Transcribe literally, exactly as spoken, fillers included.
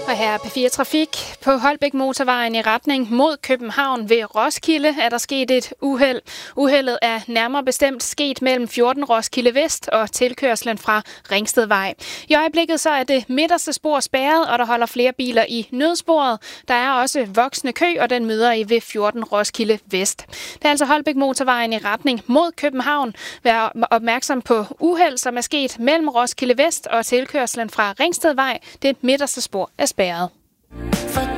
Og her er P fire Trafik. På Holbæk Motorvejen i retning mod København ved Roskilde er der sket et uheld. Uheldet er nærmere bestemt sket mellem fjorten Roskilde Vest og tilkørslen fra Ringstedvej. I øjeblikket så er det midterste spor spærret, og der holder flere biler i nødsporet. Der er også voksende kø, og den møder I ved fjorten Roskilde Vest. Det er altså Holbæk Motorvejen i retning mod København. Vær opmærksom på uheld, som er sket mellem Roskilde Vest og tilkørslen fra Ringstedvej. Det midterste spor er spærret.